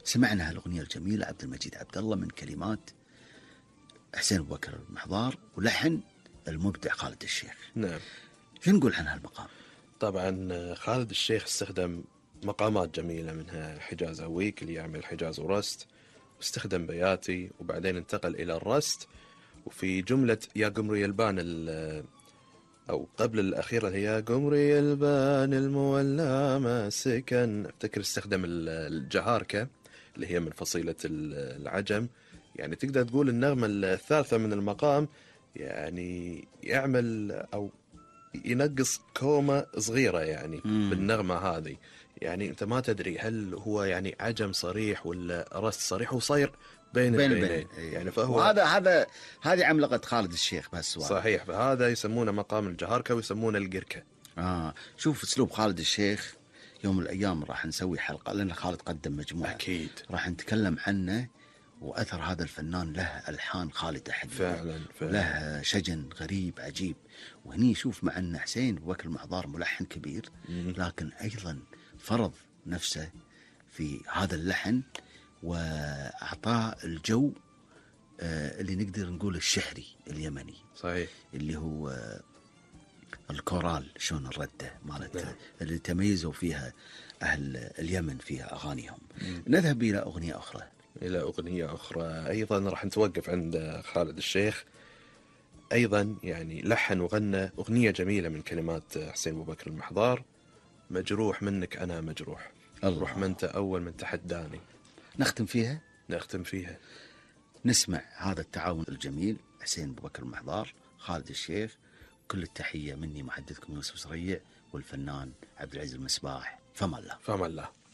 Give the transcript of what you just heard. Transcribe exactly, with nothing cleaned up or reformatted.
سمعنا هالأغنية الجميلة عبد المجيد عبد الله من كلمات حسين أبو بكر المحضار ولحن المبدع خالد الشيخ. نعم. شو نقول عن هالمقام؟ طبعا خالد الشيخ استخدم مقامات جميلة، منها حجاز أويك اللي يعمل حجاز ورست، واستخدم بياتي، وبعدين انتقل إلى الرست. وفي جملة يا قمري البان أو قبل الأخيرة هي يا قمري البان المولى ما سكن، أفتكر استخدم الجهاركة اللي هي من فصيلة العجم. يعني تقدر تقول النغمة الثالثة من المقام يعني يعمل أو ينقص كومة صغيرة يعني مم. بالنغمة هذه. يعني أنت ما تدري هل هو يعني عجم صريح ولا رست صريح، وصير بين, بين البينين. يعني فهو وهذا هذا هذه عملقة خالد الشيخ بهالسؤال. صحيح، فهذا يسمونه مقام الجهاركة ويسمونه القركة. آه شوف أسلوب خالد الشيخ، يوم من الأيام راح نسوي حلقة لأن خالد قدم مجموعة أكيد راح نتكلم عنه وأثر هذا الفنان. له ألحان خالدة حديثة فعلا فعلا، له شجن غريب عجيب. وهني شوف مع أن حسين أبو بكر المحضار ملحن كبير، لكن أيضا فرض نفسه في هذا اللحن وأعطاه الجو آه اللي نقدر نقول الشحري اليمني. صحيح. اللي هو آه الكورال، شون الردة مالت نعم. اللي تميزوا فيها أهل اليمن فيها أغانيهم. مم. نذهب إلى أغنية أخرى. إلى أغنية أخرى أيضا راح نتوقف عند خالد الشيخ. أيضا يعني لحن وغنى أغنية جميلة من كلمات حسين أبو بكر المحضار، مجروح منك أنا مجروح، الله. روح من أنت أول من تحداني. نختم فيها نختم فيها نسمع هذا التعاون الجميل، حسين أبو بكر المحضار خالد الشيخ. كل التحية مني محدثكم يوسف سريع والفنان عبد العزيز المسباح. فما الله. فما الله.